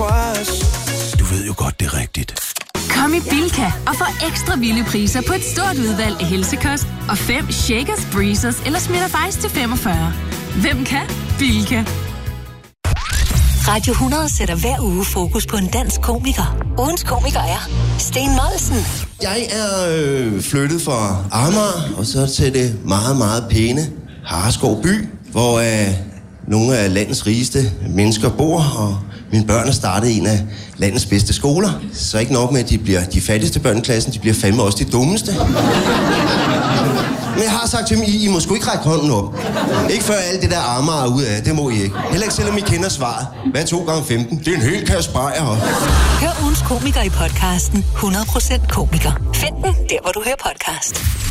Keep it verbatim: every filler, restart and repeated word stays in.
crush. Du ved jo godt, det er rigtigt. Kom i Bilka og få ekstra vilde priser på et stort udvalg af helsekost og fem Shakers, Breezers eller Smirnoff Ice til femogfyrre. Hvem kan? Bilka. Radio hundrede sætter hver uge fokus på en dansk komiker. Ugens komiker er Steen Molsen. Jeg er øh, flyttet fra Amager, og så til det meget, meget pæne Hareskov by, hvor øh, nogle af landets rigeste mennesker bor, og mine børn har startet en af landets bedste skoler. Så ikke nok med, at de bliver de fattigste børn i klassen, de bliver fandme også de dummeste. Men jeg har sagt til dem, I, I må sgu ikke række hånden op. Ikke før alt det der Amager er ude af, det må I ikke. Heller ikke selvom I kender svaret. Hvad er to gange femten? Det er en hel kasse bajer. Hør ugens komiker i podcasten hundrede procent komiker. Find den der, hvor du hører podcast.